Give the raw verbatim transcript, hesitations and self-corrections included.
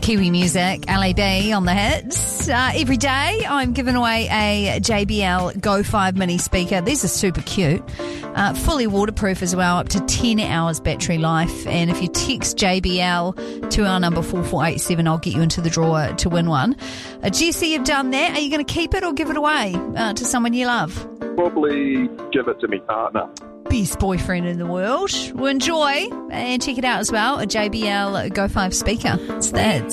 Kiwi music, L A B on the hits. Uh, every day I'm giving away a J B L Go five mini speaker. These are super cute. Uh, fully waterproof as well, up to ten hours battery life. And if you text J B L to our number four four eight seven, I'll get you into the draw to win one. Uh, Jesse, you've done that. Are you going to keep it or give it away uh, to someone you love? Probably give it to me partner. Best boyfriend in the world. Well, enjoy and check it out as well. A J B L Go five speaker. It's that.